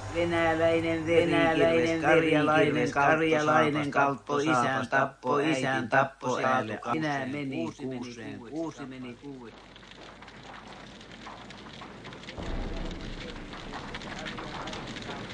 Venäläinen karjalainen kalppoi isän, tappoi isän, tappoi äälle. Minä meni kuuseen, kuusi meni kuusi.